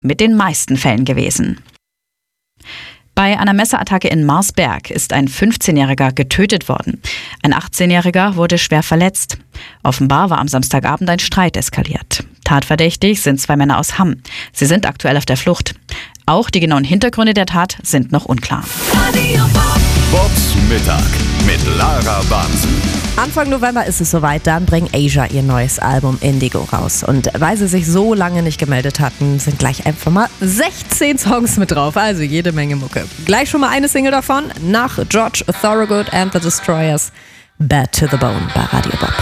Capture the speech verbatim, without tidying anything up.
mit den meisten Fällen gewesen. Bei einer Messerattacke in Marsberg ist ein fünfzehnjähriger getötet worden. Ein achtzehnjähriger wurde schwer verletzt. Offenbar war am Samstagabend ein Streit eskaliert. Tatverdächtig sind zwei Männer aus Hamm. Sie sind aktuell auf der Flucht. Auch die genauen Hintergründe der Tat sind noch unklar. Bobs Mittag mit Lara Bansen. Anfang November ist es soweit, dann bringt Asia ihr neues Album Indigo raus. Und weil sie sich so lange nicht gemeldet hatten, sind gleich einfach mal sechzehn Songs mit drauf, also jede Menge Mucke. Gleich schon mal eine Single davon, nach George Thorogood and the Destroyers, Bad to the Bone bei Radio Bob.